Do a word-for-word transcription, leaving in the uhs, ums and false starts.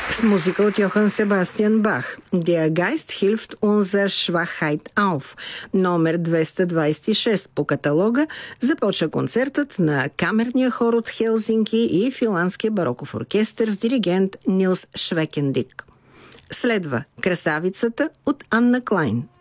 С музика от Йохан Себастиан Бах. Der Geist hilft unserer Schwachheit auf. Номер двеста двадесет и шест по каталога започва концертът на камерния хор от Хелзинки и финландския бароков оркестър с диригент Нилс Швекендик. Следва Красавицата от Анна Клайн.